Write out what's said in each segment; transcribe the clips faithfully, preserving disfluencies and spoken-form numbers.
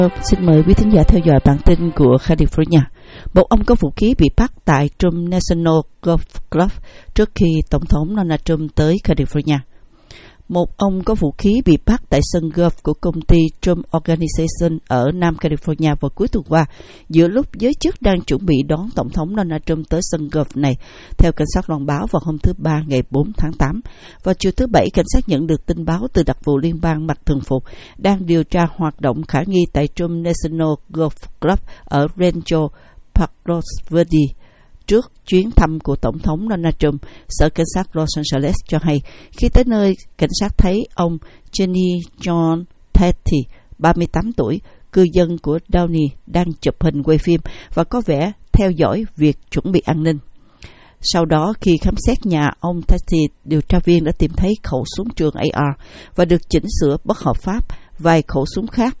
Xin mời quý thính giả theo dõi bản tin của California. Một ông có vũ khí bị bắt tại Trump National Golf Club trước khi Tổng thống Donald Trump tới California. Một ông có vũ khí bị bắt tại sân golf của công ty Trump Organization ở Nam California vào cuối tuần qua, giữa lúc giới chức đang chuẩn bị đón Tổng thống Donald Trump tới sân golf này, theo cảnh sát loan báo vào hôm thứ Ba ngày bốn tháng tám. Vào chiều thứ Bảy, cảnh sát nhận được tin báo từ đặc vụ liên bang mặc thường phục đang điều tra hoạt động khả nghi tại Trump National Golf Club ở Rancho Palos Verdes. Trước chuyến thăm của Tổng thống Donald Trump, Sở Cảnh sát Los Angeles cho hay khi tới nơi, cảnh sát thấy ông Jenny John Tatty, ba mươi tám tuổi, cư dân của Downey, đang chụp hình quay phim và có vẻ theo dõi việc chuẩn bị an ninh. Sau đó, khi khám xét nhà ông Tatty, điều tra viên đã tìm thấy khẩu súng trường A R và được chỉnh sửa bất hợp pháp, vài khẩu súng khác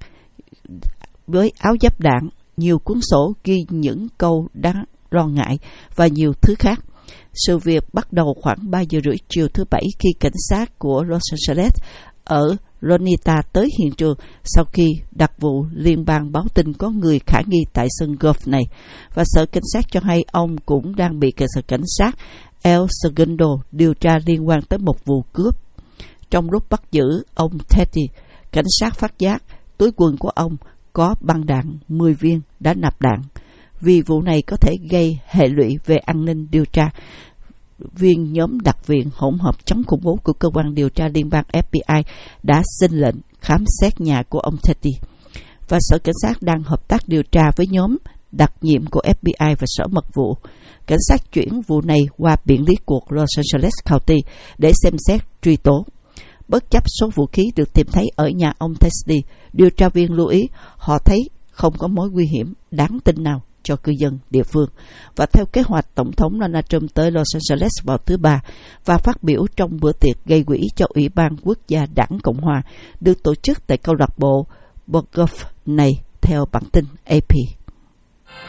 với áo giáp đạn, nhiều cuốn sổ ghi những câu đáng lo ngại và nhiều thứ khác. Sự việc bắt đầu khoảng ba giờ rưỡi chiều thứ Bảy khi cảnh sát của Los Angeles ở Lonita tới hiện trường sau khi đặc vụ liên bang báo tin có người khả nghi tại sân golf này, và Sở Cảnh sát cho hay ông cũng đang bị cảnh sát cảnh sát El Segundo điều tra liên quan tới một vụ cướp. Trong lúc bắt giữ ông Teddy, cảnh sát phát giác túi quần của ông có băng đạn mười viên đã nạp đạn. Vì vụ này có thể gây hệ lụy về an ninh điều tra, viên nhóm đặc viện hỗn hợp chống khủng bố của cơ quan điều tra liên bang F B I đã xin lệnh khám xét nhà của ông Teddy, và Sở Cảnh sát đang hợp tác điều tra với nhóm đặc nhiệm của F B I và Sở Mật vụ. Cảnh sát chuyển vụ này qua Biện lý cuộc Los Angeles County để xem xét truy tố. Bất chấp số vũ khí được tìm thấy ở nhà ông Teddy, điều tra viên lưu ý họ thấy không có mối nguy hiểm đáng tin nào cho cư dân địa phương. Và theo kế hoạch, Tổng thống Donald Trump tới Los Angeles vào thứ Ba và phát biểu trong bữa tiệc gây quỹ cho Ủy ban Quốc gia Đảng Cộng Hòa được tổ chức tại câu lạc bộ golf này, theo bản tin A P.